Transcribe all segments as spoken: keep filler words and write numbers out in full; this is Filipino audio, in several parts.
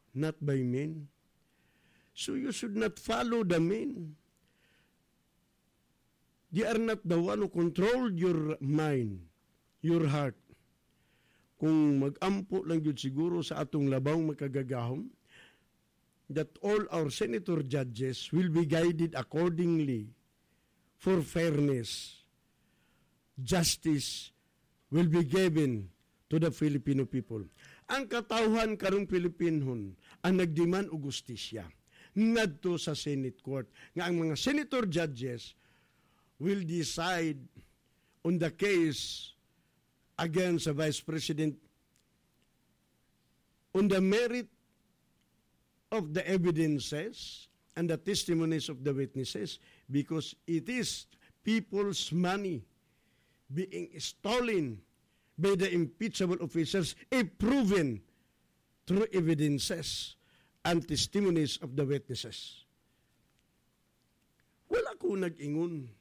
not by men. So you should not follow the men. They are not the one who control your mind, your heart. Kung mag-ampo lang yun siguro sa atong labang makagagahom, that all our senator judges will be guided accordingly for fairness. Justice will be given to the Filipino people. Ang katawhan karong Pilipinon ang nagdemand og justisya ngadto sa Senate Court nga ang mga senator judges will decide on the case against the Vice President on the merit of the evidences and the testimonies of the witnesses, because it is people's money being stolen by the impeachable officers if proven through evidences and testimonies of the witnesses. Wala ko nag-ingon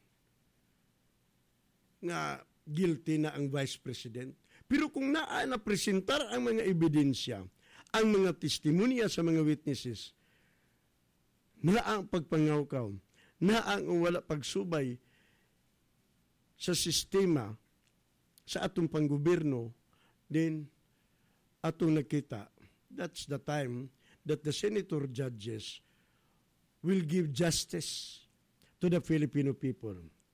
nga guilty na ang Vice President. Pero kung naa na presentar ang mga ebidensya, ang mga testimonya sa mga witnesses, na ang pagpangawkaw, na ang wala pagsubay sa sistema sa atong panggobyerno, then atong nakita, that's the time that the senator judges will give justice to the Filipino people.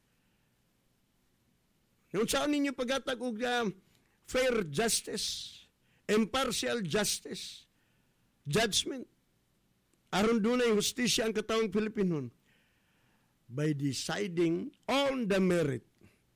Nung saan ninyo paghatag og uh, fair justice, impartial justice, judgment, aron dunay hustisya ang katawang Pilipinon, by deciding on the merit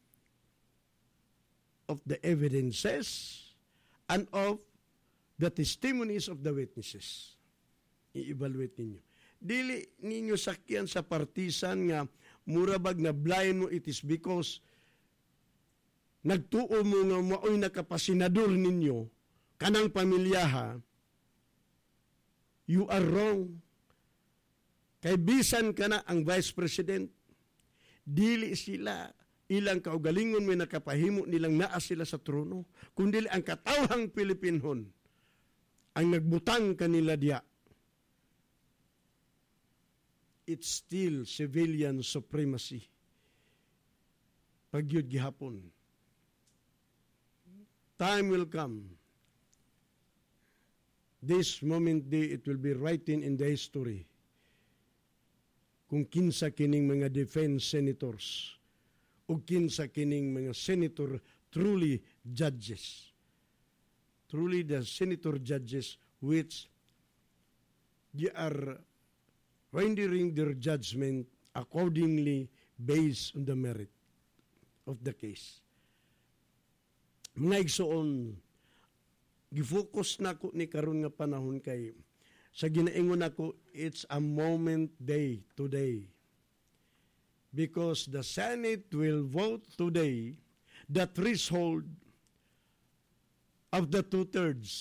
of the evidences and of the testimonies of the witnesses. I-evaluate ninyo. Dili ninyo sakyan sa partisan nga murabag na blind mo, it is because nagtuo mo nga maoy nakapasinador ninyo kanang pamilyaha, you are wrong. Kay bisan ka na ang Vice President, dili sila ilang kaugalingon may nakapahimo nilang naa sila sa trono, kundi ang katawhang Pilipinon ang nagbutang kanila diya. It's still civilian supremacy. Pagyud gihapon. Time will come. This moment day, it will be written in the history kung kinsa kining mga defense senators o kinsa kining mga senator truly judges. Truly the senator judges which they are rendering their judgment accordingly based on the merit of the case. Mga igsoon, gifocus na ko ni karon nga panahon kay sa ginaingon ako, it's a moment day today. Because the Senate will vote today the threshold of the two-thirds.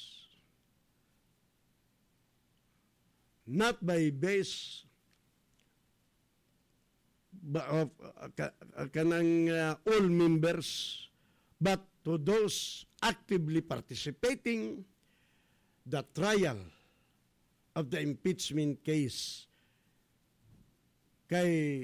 Not by base of uh, kanang uh, all members, but to those actively participating the trial of the impeachment case. Kay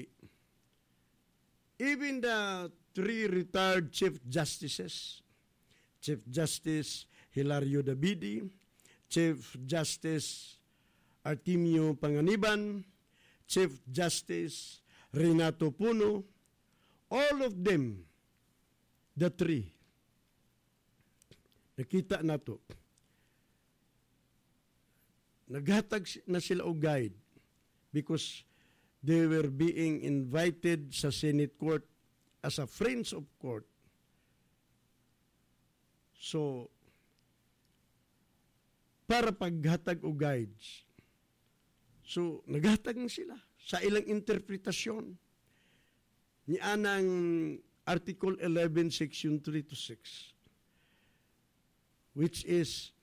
even the three retired Chief Justices, Chief Justice Hilario Dabidi, Chief Justice Artemio Panganiban, Chief Justice Renato Puno, all of them, the three, nakita na to, naghatag na sila o guide because they were being invited sa Senate Court as a friends of court. So, para paghatag o guides, so naghatag na sila sa ilang interpretasyon ni anang Article eleven, Section three to six, which is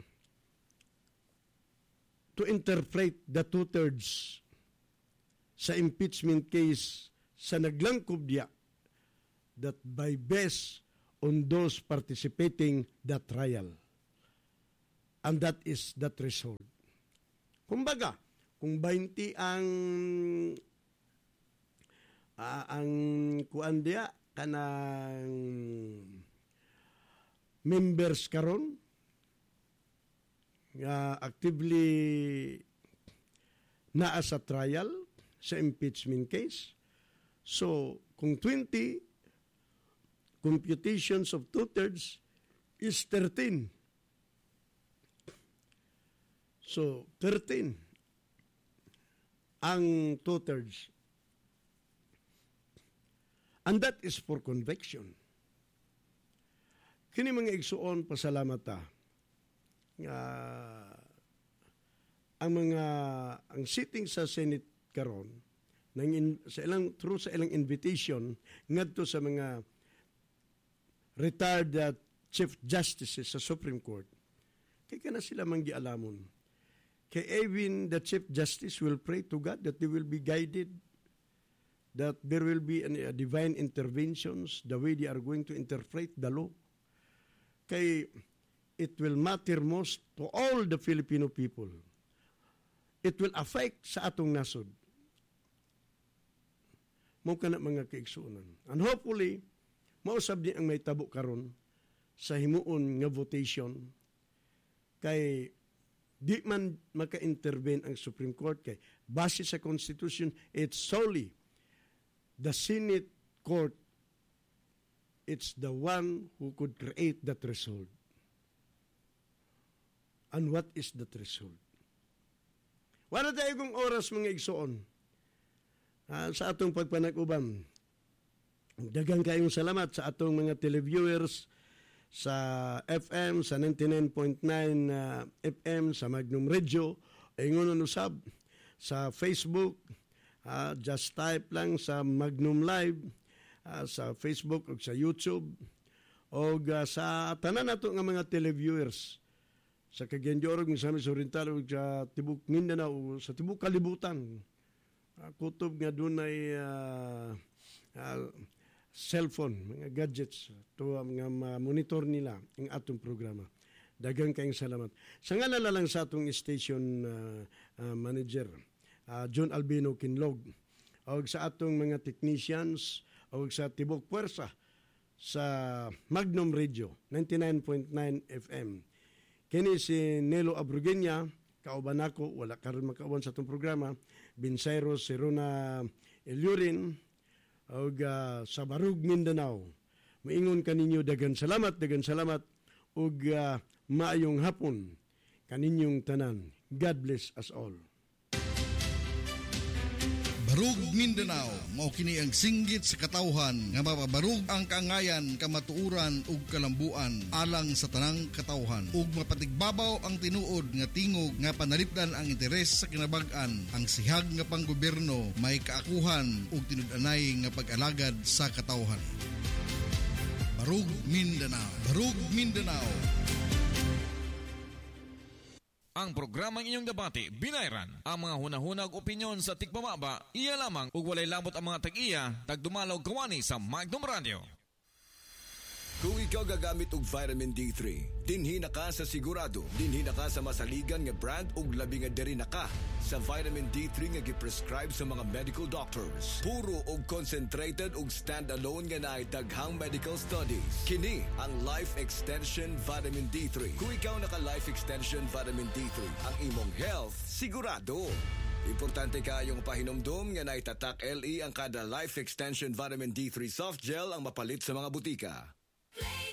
to interpret the two-thirds sa impeachment case sa naglangkob diya that by best on those participating the trial. And that is the threshold. Kumbaga, kung twenty ang uh, ang kuan dia kanang members karon nga uh, actively naa sa trial sa impeachment case. So, kung twenty, computations of two-thirds is thirteen. So, thirteen ang two-thirds. And that is for conviction. Kini mga igsuon, pasalamat ta. Nga, ang mga, ang sitting sa Senate karon, nang in, sa ilang, through sa ilang invitation, ngadto sa mga retired uh, Chief Justices sa Supreme Court, kaya ka na sila manggialamon. Kaya even the Chief Justice will pray to God that they will be guided, that there will be an, a divine interventions, the way they are going to interpret the law. Kaya it will matter most to all the Filipino people. It will affect sa atong nasod. Mao kana mga kaigsuonan. And hopefully, mausab din ang may tabo karon sa himuon nga votation kay di man maka-intervene ang Supreme Court kay base sa Constitution, it's solely the Senate Court. It's the one who could create the threshold. And what is the threshold? Wala tayo kong oras mga igsoon uh, sa atong pagpanag-ubam. Daghang kayong salamat sa atong mga televiewers sa F M, sa ninety-nine point nine uh, F M, sa Magnum Radio, ingon usab sa Facebook, uh, just type lang sa Magnum Live, uh, sa Facebook o sa YouTube, o uh, sa tanan nato nga mga televiewers sa Cagayan de Oro, sa Misamis Oriental, o sa Tibuk Mindanao, sa Tibuk Kalibutan. Uh, kutob nga dunay uh, uh, cellphone, mga gadgets, to mga monitor nila ang atong programa. Daghang kayong salamat. Sa nga lang sa atong station uh, uh, manager, uh, John Albino Kinlog, o sa atong mga technicians, o sa Tibok Puwersa, sa Magnum Radio, ninety-nine point nine F M. Kini si Nelo Abrugenia, kauban ako, wala karon makauban sa atong programa, Binsayro Serona Eliurin, o uh, sa Barug, Mindanao. Maingon kaninyo, dagan salamat, dagan salamat, o uh, maayong hapon kaninyong tanan. God bless us all. Barug, Mindanao, mao kini ang singgit sa katawhan nga mapabarug ang kaangayan, kamatuuran ug kalambuan alang sa tanang katawhan ug mapatigbabaw ang tinuod nga tingog nga panalipdan ang interes sa kinabag-an. Ang sihag nga panggobyerno may kaakuhan ug tinud-anay nga pag-alagad sa katawhan. Barug, Mindanao. Barug, Mindanao. Ang programang inyong debate, binayran. Ang mga hunahunag opinyon sa tikpamaba, iya lamang ug walay lamot ang mga tag-iya, tagdumalaw kawani sa Magnum Radio. Kung ikaw gagamit og vitamin D three, dinhi na ka sa sigurado, dinhi na ka sa masaligan nga brand ug labi nga diri na ka sa vitamin D three nga giprescribe sa mga medical doctors. Puro og concentrated ug stand-alone nga naay daghang medical studies. Kini ang Life Extension Vitamin D three. Kung ikaw naka Life Extension Vitamin D three, ang imong health sigurado. Importante kayong pahinomdom nga naitatak L E ang kada Life Extension Vitamin D three soft gel ang mapalit sa mga butika.